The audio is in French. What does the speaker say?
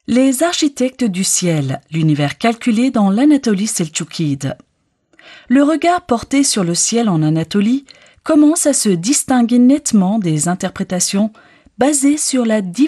Les architectes du ciel, l'univers calculé dans l'Anatolie seltchoukide. Le regard porté sur le ciel en Anatolie commence à se distinguer nettement des interprétations basées sur la